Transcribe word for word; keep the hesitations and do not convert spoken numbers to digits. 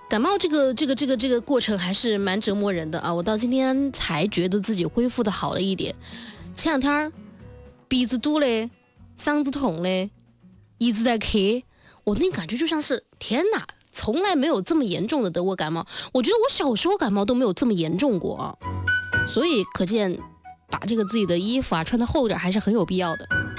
感冒这个这个这个这个过程还是蛮折磨人的啊！我到今天才觉得自己恢复的好了一点。前两天鼻子堵嘞，嗓子痛嘞，一直在咳，我那感觉就像是天哪，从来没有这么严重的得过感冒。我觉得我小时候感冒都没有这么严重过啊，所以可见把这个自己的衣服啊穿得厚点还是很有必要的。